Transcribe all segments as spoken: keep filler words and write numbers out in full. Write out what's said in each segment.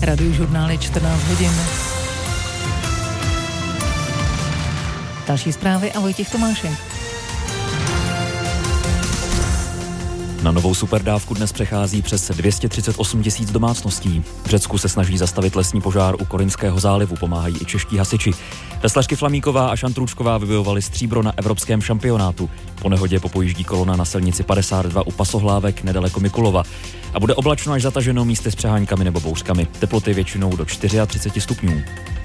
Radiožurnál je čtrnáct hodin. Další zprávy a Vojtěch Tomášek. Na novou superdávku dnes přechází přes dvě stě třicet osm tisíc domácností. V Řecku se snaží zastavit lesní požár u Korinského zálivu, pomáhají i čeští hasiči. Veslařky Flamíková a Šantrůčková vybojovaly stříbro na evropském šampionátu. Po nehodě popojíždí kolona na silnici padesát dva u Pasohlávek nedaleko Mikulova. A bude oblačno až zataženo místy s přeháňkami nebo bouřkami. Teploty většinou do třicet čtyři stupňů.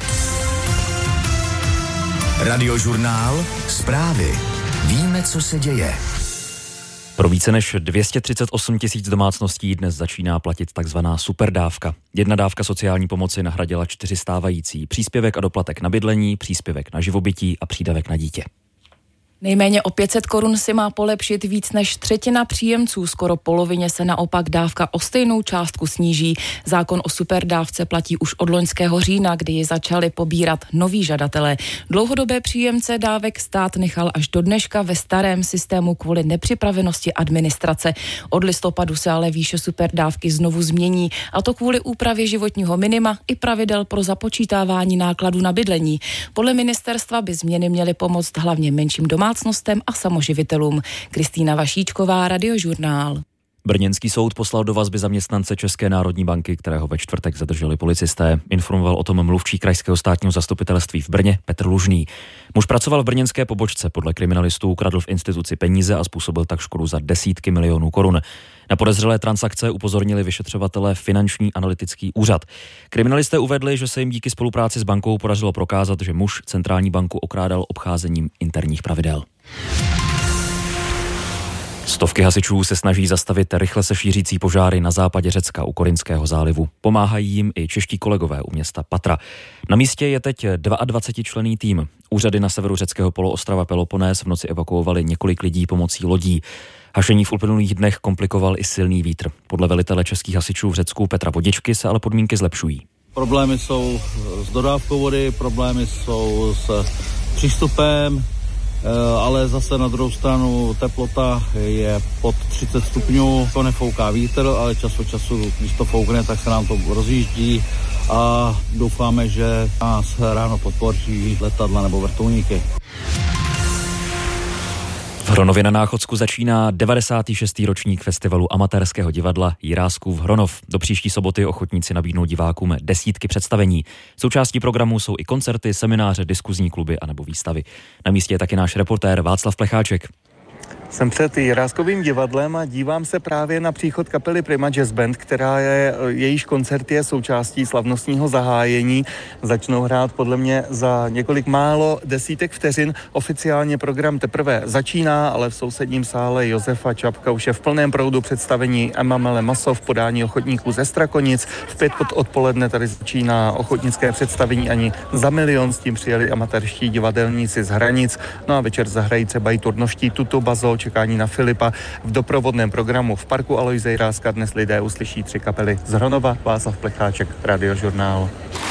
Radiožurnál, zprávy. Víme, co se děje. Pro více než dvě stě třicet osm tisíc domácností dnes začíná platit takzvaná superdávka. Jedna dávka sociální pomoci nahradila čtyři stávající. Příspěvek a doplatek na bydlení, příspěvek na živobytí a přídavek na dítě. Nejméně o pět set korun si má polepšit víc než třetina příjemců. Skoro polovině se naopak dávka o stejnou částku sníží. Zákon o superdávce platí už od loňského října, kdy ji začali pobírat noví žadatelé. Dlouhodobé příjemce dávek stát nechal až do dneška ve starém systému kvůli nepřipravenosti administrace. Od listopadu se ale výše superdávky znovu změní, a to kvůli úpravě životního minima i pravidel pro započítávání nákladů na bydlení. Podle ministerstva by změny měly pomoct hlavně menším domácnostem a samoživitelům. Kristýna Vašíčková, Radiožurnál. Brněnský soud poslal do vazby zaměstnance České národní banky, kterého ve čtvrtek zadrželi policisté. Informoval o tom mluvčí krajského státního zastupitelství v Brně Petr Lužný. Muž pracoval v brněnské pobočce, podle kriminalistů ukradl v instituci peníze a způsobil tak škodu za desítky milionů korun. Na podezřelé transakce upozornili vyšetřovatelé Finanční analytický úřad. Kriminalisté uvedli, že se jim díky spolupráci s bankou podařilo prokázat, že muž centrální banku okrádal obcházením interních pravidel. Stovky hasičů se snaží zastavit rychle se šířící požáry na západě Řecka u Korinského zálivu. Pomáhají jim i čeští kolegové u města Patra. Na místě je teď dvacetičlenný tým. Úřady na severu řeckého poloostrova Peloponés v noci evakuovali několik lidí pomocí lodí. Hašení v uplynulých dnech komplikoval i silný vítr. Podle velitele českých hasičů v Řecku Petra Vodičky se ale podmínky zlepšují. Problémy jsou s dodávkou vody, problémy jsou s přístupem, ale zase na druhou stranu teplota je pod třicet stupňů, to nefouká vítr, ale čas od času, když to foukne, tak se nám to rozjíždí a doufáme, že nás ráno podpoří letadla nebo vrtulníky. V Hronově na Náchodsku začíná devadesátý šestý ročník festivalu amatérského divadla Jiráskův Hronov. Do příští soboty ochotníci nabídnou divákům desítky představení. Součástí programu jsou i koncerty, semináře, diskuzní kluby anebo výstavy. Na místě je taky náš reportér Václav Plecháček. Jsem před Jiráskovým divadlem a dívám se právě na příchod kapely Prima Jazz Band, která je, jejíž koncert je součástí slavnostního zahájení. Začnou hrát podle mě za několik málo desítek vteřin. Oficiálně program teprve začíná, ale v sousedním sále Josefa Čapka už je v plném proudu představení Emamele Maso v podání ochotníků ze Strakonic. V pět odpoledne tady začíná ochotnické představení Ani za milion, s tím přijeli amatérští divadelníci z Hranic. No a večer zahrají třeba i turnovští Tutu Bazo, čekání na Filipa. V doprovodném programu v parku Alojze Jiráska dnes lidé uslyší tři kapely z Hronova. Václav Plecháček, Radiožurnál.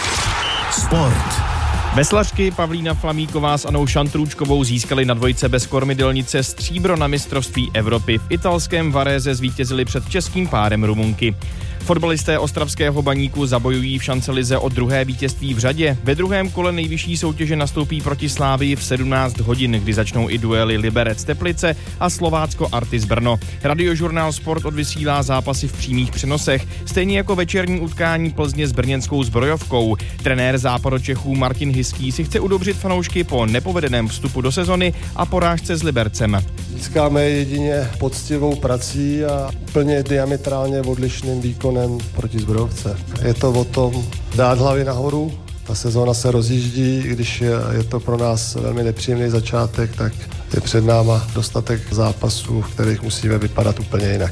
Sport. Veslařky Pavlína Flamíková s Anou Šantrůčkovou získali na dvojce bez kormidelnice stříbro na mistrovství Evropy. V italském Varese zvítězili před českým párem Rumunky. Fotbalisté ostravského Baníku zabojují v šancelize o druhé vítězství v řadě. Ve druhém kole nejvyšší soutěže nastoupí proti Slávii v sedmnáct hodin, kdy začnou i duely Liberec Teplice a Slovácko Artis Brno. Radiožurnál Sport odvysílá zápasy v přímých přenosech, stejně jako večerní utkání Plzně s brněnskou Zbrojovkou. Trenér Západočechů Martin Hiský si chce udobřit fanoušky po nepovedeném vstupu do sezony a porážce s Libercem. Získáme jedině poctivou prací a úplně diametrálně odlišným výkonem proti Zbrojovce. Je to o tom dát hlavy nahoru. Ta sezóna se rozjíždí, když je, je to pro nás velmi nepříjemný začátek, tak je před náma dostatek zápasů, v kterých musíme vypadat úplně jinak.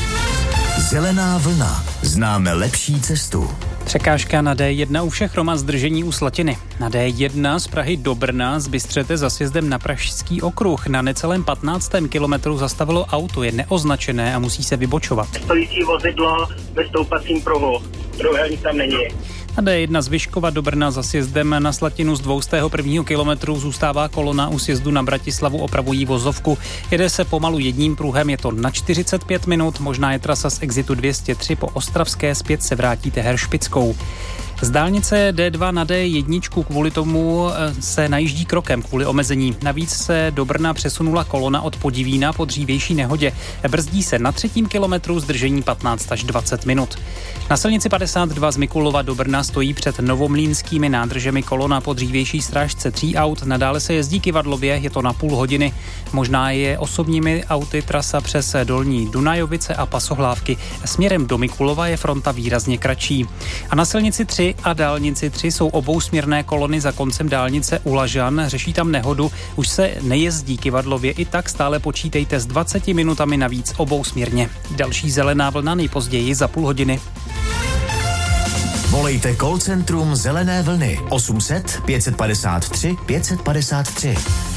Zelená vlna. Známe lepší cestu. Překážka na dé jedna u všech hromad zdržení u Slatiny. Na dé jedna z Prahy do Brna z Bystřete za sjezdem na Pražský okruh na necelém patnáctém kilometru zastavilo auto, je neoznačené a musí se vybočovat. Stojící vozidlo ve stoupacím pruhu. Druhé tam není. Na D jedna z Vyškova do Brna za sjezdem na Slatinu z dvě stě jedna kilometru zůstává kolona u sjezdu na Bratislavu, opravují vozovku. Jede se pomalu jedním pruhem, je to na čtyřicet pět minut, možná je trasa z exitu dvě stě tři po Ostravské, zpět se vrátíte Heršpickou. Z dálnice D dva na D jedna kvůli tomu se najíždí krokem kvůli omezení. Navíc se do Brna přesunula kolona od Podivína po dřívější nehodě. Brzdí se na třetím kilometru, zdržení patnáct až dvacet minut. Na silnici padesát dva z Mikulova do Brna stojí před novomlýnskými nádržemi kolona po dřívější strážce tří aut. Nadále se jezdí kyvadlově, je to na půl hodiny. Možná je osobními auty trasa přes Dolní Dunajovice a Pasohlávky. Směrem do Mikulova je fronta výrazně kratší. A na silnici tři a dálnici tři jsou obousměrné kolony za koncem dálnice u Lažan. Řeší tam nehodu, už se nejezdí kyvadlově, i tak stále počítejte s dvaceti minutami navíc obousměrně. Další zelená vlna nejpozději za půl hodiny. Volejte call centrum Zelené vlny osm set pět padesát tři pět padesát tři.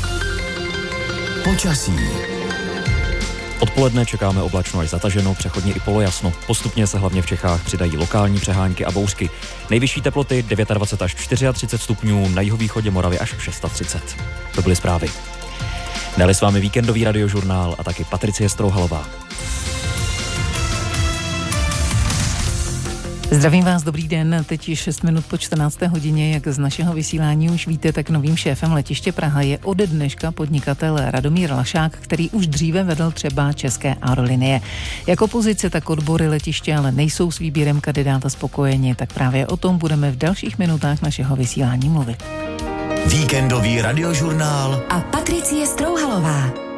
Počasí. Odpoledne čekáme oblačno až zataženo, přechodně i polojasno. Postupně se hlavně v Čechách přidají lokální přehánky a bouřky. Nejvyšší teploty dvacet devět až třicet čtyři stupňů, na jihovýchodě Moravy až třicet šest. To byly zprávy. Dali s vámi víkendový radiožurnál a taky Patricie Strouhalová. Zdravím vás, dobrý den, teď je šest minut po čtrnácté hodině, jak z našeho vysílání už víte, tak novým šéfem letiště Praha je ode dneška podnikatel Radomír Lašák, který už dříve vedl třeba České aerolinie. Jak opozice, tak odbory letiště ale nejsou s výběrem kandidáta spokojeni, tak právě o tom budeme v dalších minutách našeho vysílání mluvit. Víkendový radiožurnál a Patricie Strouhalová.